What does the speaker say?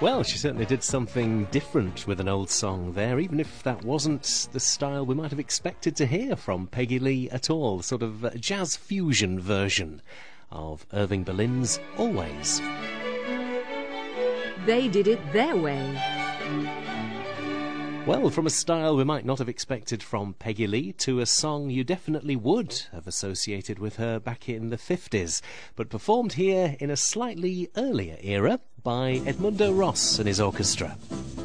Well, she certainly did something different with an old song there, even if that wasn't the style we might have expected to hear from Peggy Lee at all. Sort of jazz fusion version of Irving Berlin's Always. They did it their way. Well, from a style we might not have expected from Peggy Lee to a song you definitely would have associated with her back in the 50s, but performed here in a slightly earlier era by Edmundo Ross and his orchestra.